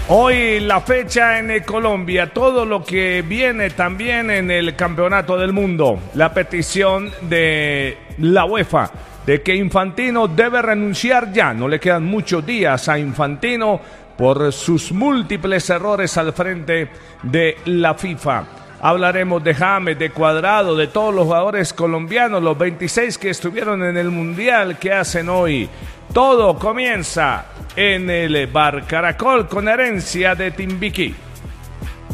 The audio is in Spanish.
Hoy la fecha en Colombia, todo lo que viene también en el Campeonato del Mundo. La petición de la UEFA de que Infantino debe renunciar ya. No le quedan muchos días a Infantino por sus múltiples errores al frente de la FIFA. Hablaremos de James, de Cuadrado, de todos los jugadores colombianos, los 26 que estuvieron en el Mundial, que hacen hoy. Todo comienza en el Bar Caracol con herencia de Timbiquí.